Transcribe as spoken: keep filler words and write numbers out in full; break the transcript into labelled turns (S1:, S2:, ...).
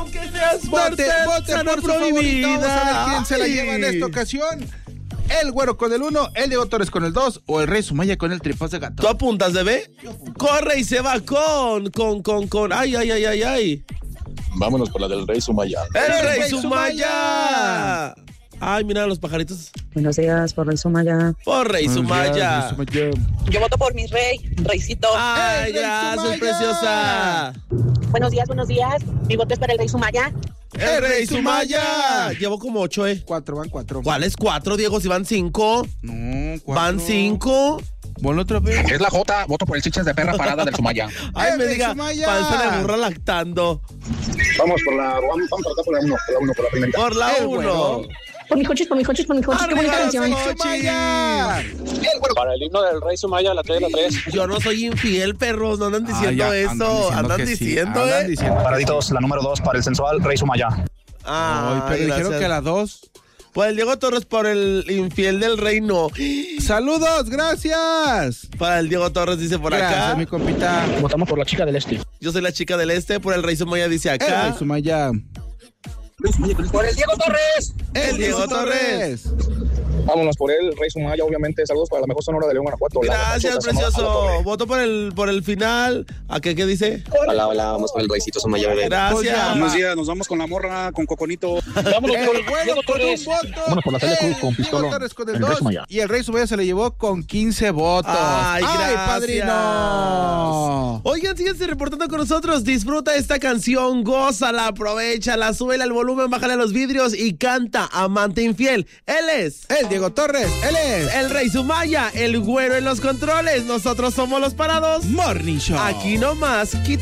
S1: aunque seas
S2: Vote, vote por su favorito. Vamos a ver quién se la
S1: Ay.
S2: lleva en esta ocasión. El Güero con el uno, el Diego Torres con el dos o el Rey Sumaya con el tripaz de gato.
S1: ¿Tú apuntas, bebé? Corre y se va con, con, con, con. Ay, ay, ay, ay, ay.
S3: Vámonos por la del Rey Sumaya.
S1: ¡El,
S2: ¡El
S1: Rey
S2: Rey
S1: Sumaya!
S2: Sumaya!
S1: Ay, mira los pajaritos.
S4: Buenos días, por Rey Sumaya.
S1: Por Rey Sumaya.
S2: Rey Sumaya.
S5: Yo voto por mi rey, Reycito.
S1: Ay,
S2: ¡El Rey
S1: gracias,
S2: Sumaya!
S1: preciosa.
S5: Buenos días, buenos días. Mi voto es para el rey Sumaya.
S1: ¡El Rey Sumaya! Llevo como ocho, ¿eh?
S2: Cuatro, van cuatro.
S1: ¿Cuáles cuatro, Diego? Si van cinco.
S2: No, cuatro.
S1: ¿Van cinco?
S2: Ponlo otra vez.
S3: Es la J, voto por el chiches de perra parada del Sumaya.
S1: Ay,
S2: ¡El
S1: me
S2: Rey
S1: diga,
S2: Sumaya!
S1: panza de burra lactando.
S3: Vamos por la, vamos por acá por la uno, por la uno, por la primerita.
S1: Por la
S2: El
S1: uno.
S2: Güero.
S4: Por mis coches, por mis coches, por mis coches. Qué bonita
S1: Arriba,
S4: canción.
S1: los
S2: Sumaya.
S3: Para el himno del Rey Sumaya, la tres, la tres.
S1: Yo no soy infiel, perros. No andan diciendo
S2: Ah, ya,
S1: eso. Andan
S2: que sí,
S1: diciendo,
S2: andan
S1: ¿eh?
S2: diciendo.
S3: Paraditos, la número dos para el sensual Rey Sumaya.
S1: Ay,
S2: Ay, pero dijeron
S1: gracias.
S2: que a las dos.
S1: Pues el Diego Torres por el infiel del reino.
S2: Saludos, gracias.
S1: Para el Diego Torres dice por
S2: Gracias,
S1: acá.
S2: mi compita.
S3: Votamos por la chica del este.
S1: Yo soy la chica del este. Por el Rey Sumaya dice
S2: El
S1: acá.
S2: Rey Sumaya.
S3: Por el Diego Torres.
S1: El Diego Torres.
S3: Vámonos por el Rey Sumaya, obviamente. Saludos para la mejor sonora de León, Guanajuato.
S1: Gracias, precioso. Voto por el por el final. ¿A qué, qué dice?
S6: Hola, hola, vamos con el Reycito Sumaya, bebé.
S1: Gracias.
S3: Buenos días, nos vamos con la morra, con Coconito.
S2: Vámonos
S3: por el
S2: Güero con un voto.
S3: Vámonos por la Celia Cruz con
S2: El
S3: Pistolón.
S2: Diego Torres con el
S3: El Rey
S2: dos.
S3: Sumaya.
S2: Y el Rey Sumaya se le llevó con quince votos.
S1: Ay, gracias.
S2: padrino!
S1: Oigan, síganse reportando con nosotros. Disfruta esta canción, gózala, aprovechala, súbele al volumen, bájale a los vidrios y canta Amante Infiel. Él es
S2: El Diego Torres, él es
S1: el Rey Sumaya, el Güero en los controles. Nosotros somos los parados.
S2: Morning Show.
S1: Aquí nomás, quita